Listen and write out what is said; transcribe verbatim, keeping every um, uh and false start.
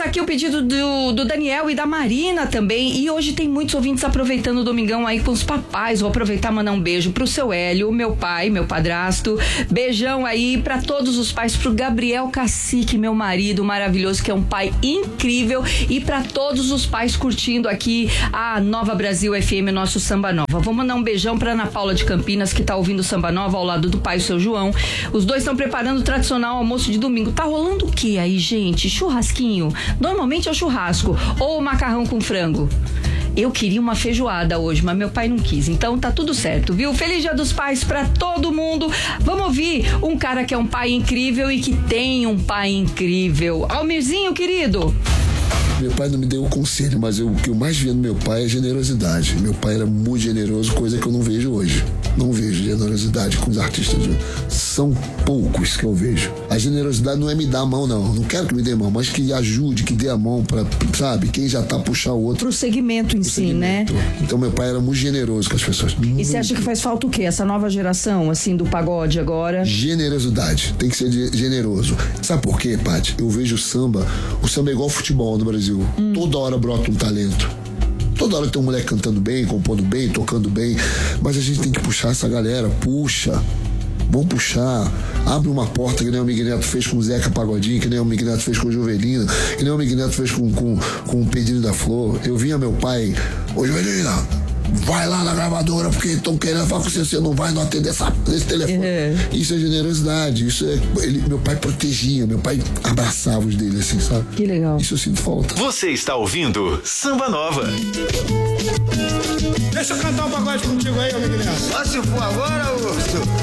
aqui o pedido do, do Daniel e da Marina também. E hoje tem muitos ouvintes aproveitando o domingão aí com os papais. Vou aproveitar e mandar um beijo pro seu Hélio, meu pai, meu padrasto. Beijão aí pra todos os pais, pro Gabriel Cacique, meu marido maravilhoso, que é um pai incrível. E pra todos os pais curtindo aqui a Nova Brasil F M, nosso Samba Nova. Vou mandar um beijão pra Ana Paula de Campinas, que tá ouvindo o Samba Nova ao lado do pai, o seu João. Os dois estão preparando o tradicional almoço de domingo. Tá rolando o que aí, gente? Churrasquinho? Normalmente é o churrasco ou o macarrão com frango. Eu queria uma feijoada hoje, mas meu pai não quis. Então tá tudo certo, viu? Feliz Dia dos Pais pra todo mundo. Vamos ouvir um cara que é um pai incrível e que tem um pai incrível. Almirzinho, querido. Meu pai não me deu um conselho, mas eu, o que eu mais via no meu pai é generosidade. Meu pai era muito generoso, coisa que eu não vejo hoje. Não vejo generosidade com os artistas. São poucos que eu vejo. A generosidade não é me dar a mão, não. Não quero que me dê a mão, mas que ajude, que dê a mão pra, sabe, quem já tá puxar o outro. Pro segmento em Pro si, segmento. né? Então meu pai era muito generoso com as pessoas. E muito. você acha que faz falta o quê? Essa nova geração, assim, do pagode agora? Generosidade. Tem que ser generoso. Sabe por quê, Paty? Eu vejo o samba. O samba é igual futebol no Brasil. Hum. Toda hora brota um talento. Toda hora tem um moleque cantando bem, compondo bem, tocando bem. Mas a gente tem que puxar essa galera. Puxa. Vamos puxar. Abre uma porta que nem o Miguel Neto fez com o Zeca Pagodinho, que nem o Miguel Neto fez com o Jovelina, que nem o Miguel Neto fez com, com, com o Pedrinho da Flor. Eu vinha meu pai, ô Jovelina, vai lá na gravadora porque estão querendo falar com você, você não vai não atender essa, esse telefone. Uhum. Isso é generosidade, isso é, ele, meu pai protegia, meu pai abraçava os dele assim, sabe? Que legal. Isso eu sinto falta. Você está ouvindo Samba Nova. Deixa eu cantar um pagode contigo aí, Miguel Neto. Só se for agora, urso.